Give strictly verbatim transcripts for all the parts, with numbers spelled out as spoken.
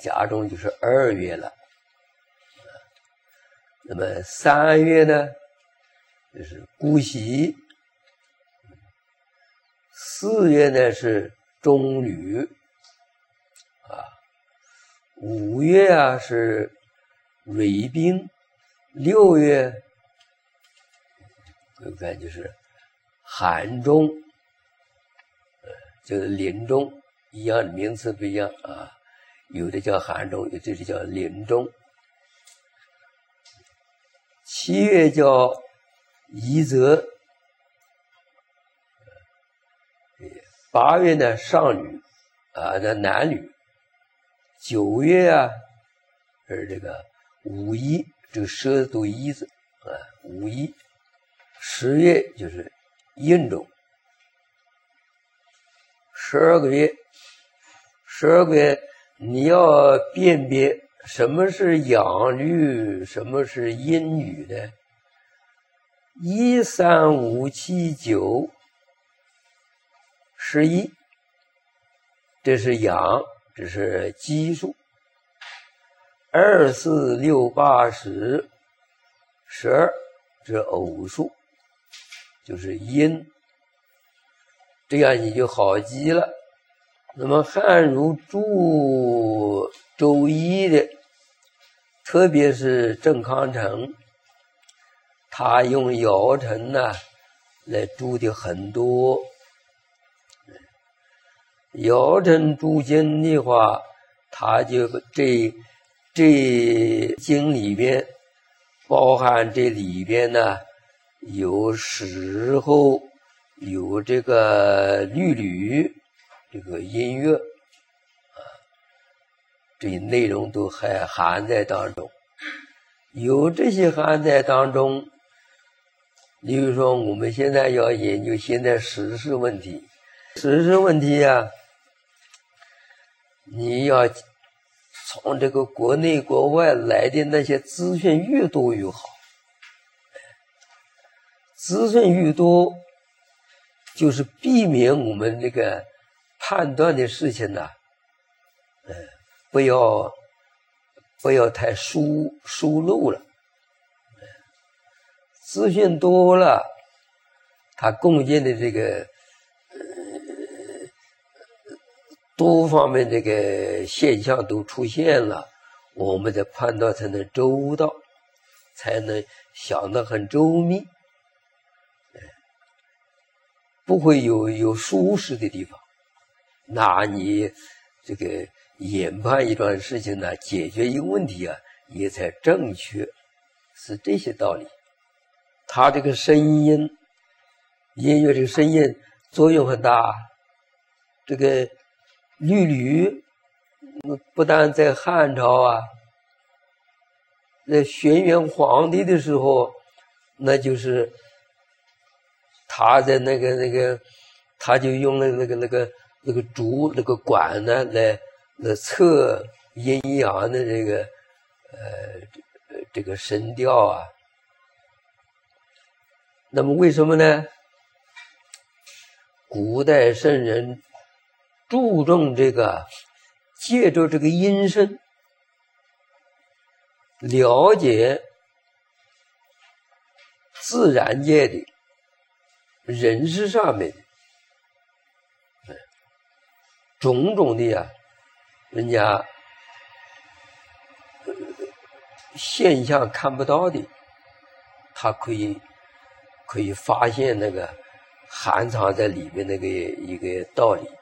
甲中就是二月了。那么三月呢，就是姑息。四月呢是中履啊，五月啊是蕊宾，六月各位看就是寒中，呃，就是临中，一样的名词不一样啊，有的叫寒中，有的叫临中。七月叫夷则，八月呢上履啊，那南履。九月啊是这个五一，这个舌读一字啊，五一。十月就是印中。十二个月，十二个月你要辨别什么是阳律，什么是阴语呢？一三五七九十一，这是阳，这是奇数。二四六八十十二，这是偶数，就是阴。这样你就好记了。那么汉儒注周易的，特别是郑康成，他用尧臣呢来注的很多。尧臣注经的话，他就这这经里边包含这里边呢有时候，有这个律吕，这个音乐啊，这些内容都还含在当中。有这些含在当中，例如说我们现在要研究现在时事问题，时事问题啊，你要从这个国内国外来的那些资讯越多越好。资讯越多，就是避免我们这个判断的事情呢，呃，不要不要太疏疏漏了。资讯多了，它共建的这个呃多方面这个现象都出现了，我们的判断才能周到，才能想得很周密。不会有有疏失的地方，那你这个研判一桩事情呢，解决一个问题啊，也才正确，是这些道理。它这个声音，音乐这个声音作用很大。这个律吕不但在汉朝啊，在轩辕皇帝的时候，那就是他在那个那个，他就用了那个那个那个竹那个管呢，来来测阴阳的这个呃这个声调啊。那么为什么呢？古代圣人注重这个，借着这个音声，了解自然界的。人事上面的种种的呀，人家现象看不到的，他可以可以发现那个含藏在里面那个一个道理。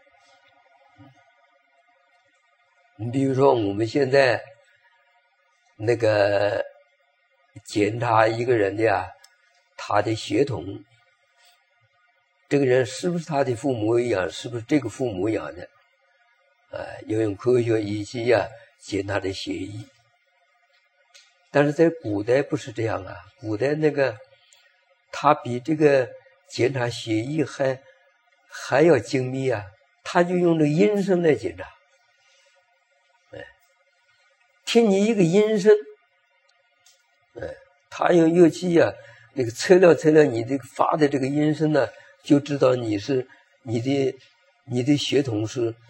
你比如说我们现在那个检查一个人的呀，他的血统，这个人是不是他的父母养，是不是这个父母养的，呃，要用科学仪器呀检他的血液。但是在古代不是这样啊，古代那个他比这个检查血液还还要精密啊，他就用这个音声来检查。哎，听你一个音声，哎，他用乐器啊，那个测量测量你这个发的这个音声呢，就知道你是你的你的血统是